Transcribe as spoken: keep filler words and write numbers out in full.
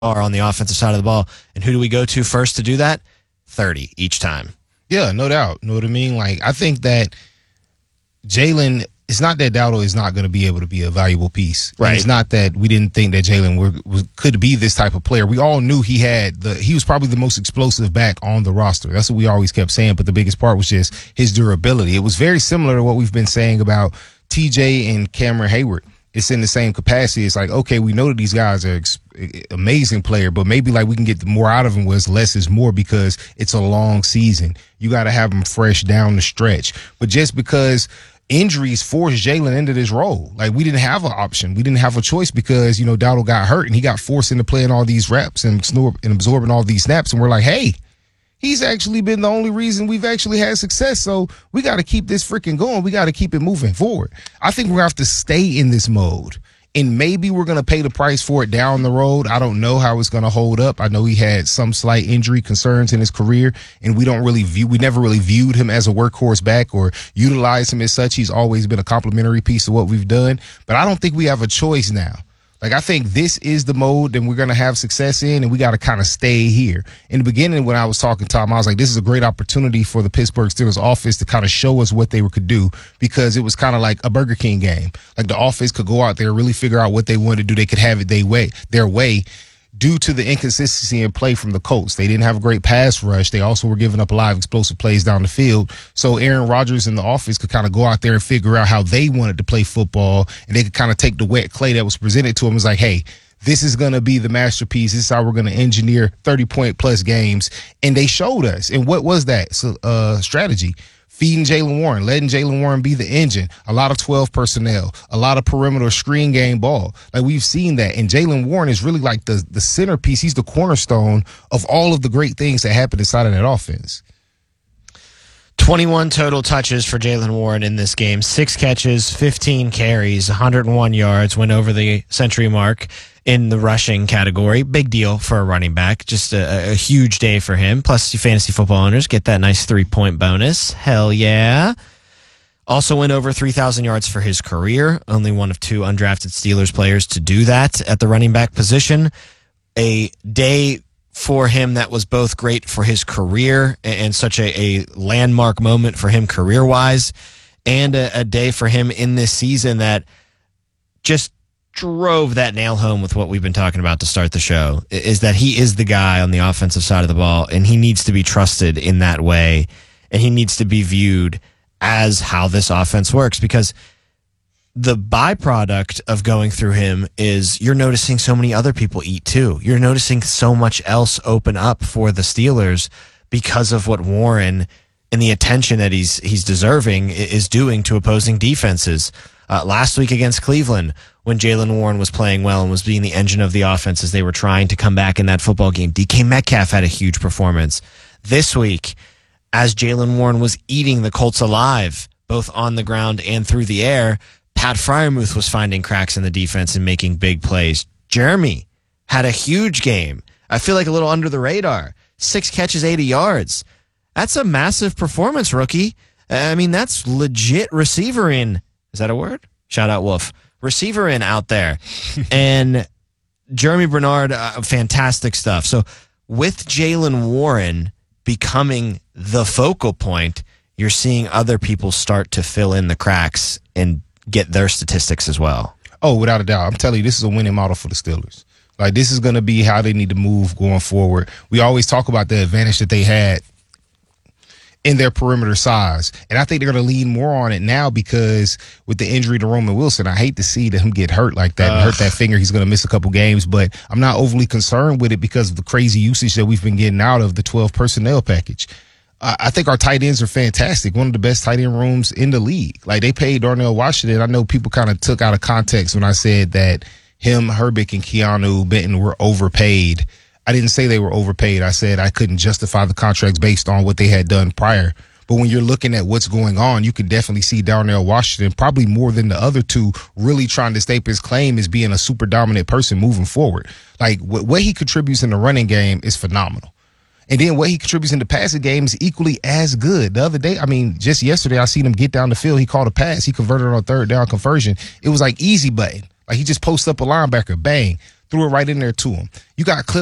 are on the offensive side of the ball. And who do we go to first to do that? thirty each time. Yeah, no doubt. Know what I mean? Like, I think that Jalen, it's not that Dowdle is not going to be able to be a valuable piece. Right. And it's not that we didn't think that Jalen were, was, could be this type of player. We all knew he had the, he was probably the most explosive back on the roster. That's what we always kept saying. But the biggest part was just his durability. It was very similar to what we've been saying about T J and Cameron Hayward. It's in the same capacity. It's like, okay, we know that these guys are ex- amazing player, but maybe like we can get more out of them was less is more because it's a long season. You got to have them fresh down the stretch. But just because injuries forced Jalen into this role, like we didn't have an option. We didn't have a choice because, you know, Dowdle got hurt and he got forced into playing all these reps and, snor- and absorbing all these snaps. And we're like, hey, he's actually been the only reason we've actually had success. So we got to keep this freaking going. We got to keep it moving forward. I think we're going to have to stay in this mode. And maybe we're going to pay the price for it down the road. I don't know how it's going to hold up. I know he had some slight injury concerns in his career, and we don't really view, we never really viewed him as a workhorse back or utilized him as such. He's always been a complimentary piece of what we've done. But I don't think we have a choice now. Like, I think this is the mode that we're going to have success in, and we got to kind of stay here. In the beginning, when I was talking to him, I was like, this is a great opportunity for the Pittsburgh Steelers offense to kind of show us what they could do, because it was kind of like a Burger King game. Like, the offense could go out there, really figure out what they wanted to do. They could have it their way, their way. Due to the inconsistency in play from the Colts. They didn't have a great pass rush. They also were giving up a lot of explosive plays down the field. So Aaron Rodgers and the offense could kind of go out there and figure out how they wanted to play football, and they could kind of take the wet clay that was presented to them. It was like, hey, this is going to be the masterpiece. This is how we're going to engineer thirty-point plus games. And they showed us. And what was that so, uh, strategy? Feeding Jaylen Warren, letting Jaylen Warren be the engine, a lot of twelve personnel, a lot of perimeter screen game ball. Like, we've seen that. And Jaylen Warren is really like the, the centerpiece. He's the cornerstone of all of the great things that happen inside of that offense. twenty-one total touches for Jaylen Warren in this game. Six catches, fifteen carries, one hundred one yards, went over the century mark in the rushing category. Big deal for a running back. Just a, a huge day for him. Plus, you fantasy football owners get that nice three-point bonus. Hell yeah. Also went over three thousand yards for his career. Only one of two undrafted Steelers players to do that at the running back position. A day for him that was both great for his career and such a, a landmark moment for him career-wise, and a, a day for him in this season that just drove that nail home with what we've been talking about to start the show, is that he is the guy on the offensive side of the ball, and he needs to be trusted in that way, and he needs to be viewed as how this offense works, because the byproduct of going through him is you're noticing so many other people eat too. You're noticing so much else open up for the Steelers because of what Warren and the attention that he's he's deserving is doing to opposing defenses. Uh, last week against Cleveland, when Jaylen Warren was playing well and was being the engine of the offense as they were trying to come back in that football game, D K Metcalf had a huge performance. This week, as Jaylen Warren was eating the Colts alive, both on the ground and through the air, Pat Freiermuth was finding cracks in the defense and making big plays. Jeremy had a huge game. I feel like a little under the radar. Six catches, eighty yards. That's a massive performance, rookie. I mean, that's legit receiver in. Is that a word? Shout out Wolf. Receiver in out there. And Jeremy Bernard, uh, fantastic stuff. So with Jaylen Warren becoming the focal point, you're seeing other people start to fill in the cracks and get their statistics as well. Oh, without a doubt. I'm telling you, this is a winning model for the Steelers. Like, this is going to be how they need to move going forward. We always talk about the advantage that they had in their perimeter size. And I think they're going to lean more on it now because with the injury to Roman Wilson, I hate to see that him get hurt like that and hurt that finger. He's going to miss a couple games, but I'm not overly concerned with it because of the crazy usage that we've been getting out of the twelve personnel package. I think our tight ends are fantastic. One of the best tight end rooms in the league. Like, they paid Darnell Washington. I know people kind of took out of context when I said that him, Herbig, and Keanu Benton were overpaid. I didn't say they were overpaid. I said I couldn't justify the contracts based on what they had done prior. But when you're looking at what's going on, you can definitely see Darnell Washington, probably more than the other two, really trying to stake his claim as being a super dominant person moving forward. Like, what he contributes in the running game is phenomenal. And then what he contributes in the passing game is equally as good. The other day, I mean, just yesterday, I seen him get down the field. He caught a pass. He converted on a third down conversion. It was like easy button. Like, he just posts up a linebacker, bang, threw it right in there to him. You got clip